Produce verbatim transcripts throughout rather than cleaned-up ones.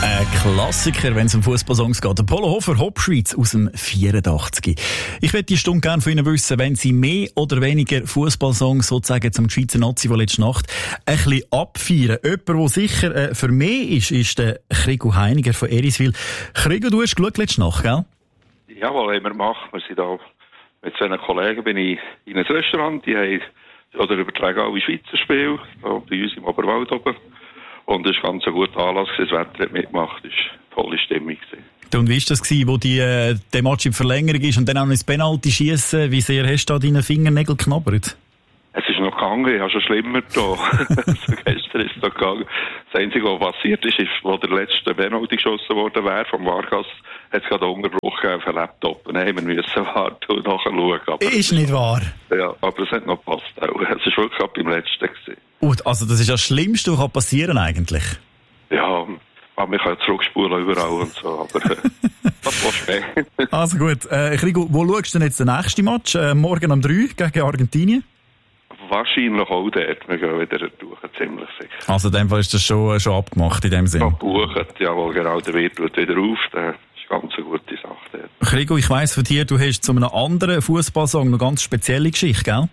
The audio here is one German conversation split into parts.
Ein Klassiker, wenn es um Fußballsongs geht. Der Polo Hofer, Hopschweiz aus dem vierundachtzig. Ich möchte die Stunde gerne von Ihnen wissen, wenn Sie mehr oder weniger Fußballsongs sozusagen zum Schweizer Nazi von letzter Nacht ein bisschen abfeiern. Jemand, der sicher äh, für mich ist, ist der Krigo Heiniger von Eriswil. Krigo, du hast geschaut letzte Nacht, gell? Jawohl, haben wir gemacht. Wir sind da mit zwei Kollegen bin ich in ein Restaurant, die haben oder übertragen alle Schweizer Spiele, bei uns im Oberwald oben. Und es war ganz ein guter Anlass, das Wetter hat mitgemacht, es war eine tolle Stimmung. Und wie war das, wo die, äh, der Match in Verlängerung ist und dann auch noch ins Penalty schiessen? Wie sehr hast du da deine Fingernägel geknabbert? Es ist noch gegangen, ich habe schon schlimmer da. Also gestern ist es da gegangen. Das Einzige, was passiert ist, ist, wo der letzte Penalty geschossen worden wäre vom Vargas, hat es gerade Unterbruch auf den Laptop. Und dann haben wir müssen warten und nachschauen. Aber ist nicht wahr? Ja, aber es hat noch gepasst auch. Es war wirklich ab beim letzten gewesen. Und, also das ist das Schlimmste, was passieren eigentlich? Ja, aber wir können zurückspulen überall und so, aber äh, das war spät. Also gut, äh, Krigo, wo schaust du denn jetzt den nächsten Match? Äh, morgen um drei gegen Argentinien? Wahrscheinlich auch dort. Wir gehen wieder durch, ziemlich sicher. Also in dem Fall ist das schon, schon abgemacht in dem Sinne? Abgebucht, jawohl, genau, der Wirt wird wieder auf. Das ist eine ganz gute Sache dort. Krigo, ich weiss von dir, du hast zu einem anderen Fußballsong eine ganz spezielle Geschichte, gell?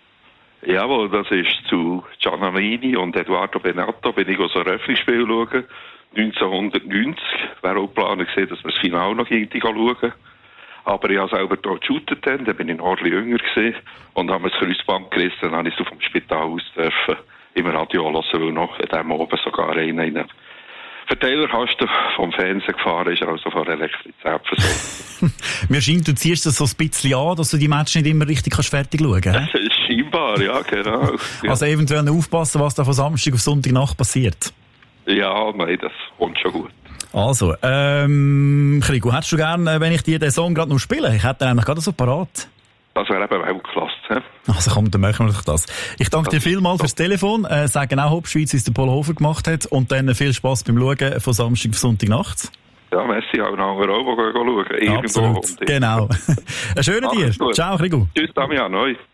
Jawohl, das ist zu Giannanini und Eduardo Benatto, bin ich so ein Röffli-Spiel schauen. neunzehnhundertneunzig wäre auch geplant gewesen, dass wir das Finale noch irgendwie schauen. Aber ich habe selber dort geshootet, dann bin ich noch ein bisschen jünger gewesen und habe mir das Kreuzband gerissen, dann habe ich so vom Spital aus dürfen im Radio hören, weil noch in dem oben sogar einer in einen Verteilerkasten vom Fernsehen gefahren ist, also von Elektrizität versorgt. Mir scheint, du ziehst das so ein bisschen an, dass du die Matches nicht immer richtig kannst fertig schauen kannst. Scheinbar, ja, genau. Ja. Also eventuell aufpassen, was da von Samstag auf Sonntagnacht passiert. Ja, nein, das kommt schon gut. Also, ähm, Krigo, hättest du gerne, wenn ich dir den Song gerade noch spiele? Ich hätte den eigentlich gerade so parat. Das wäre eben Weltklasse. He? Also komm, dann machen wir doch das. Ich danke das dir vielmals fürs Telefon, äh, sagen auch Hopschweiz, wie es der Polo Hofer gemacht hat und dann viel Spass beim Schauen von Samstag auf Sonntagnacht. Ja, merci auch noch anderen auch, die schauen. Absolut, genau. Einen schönen dir. Ciao, Krigo. Tschüss, Damian. Neu.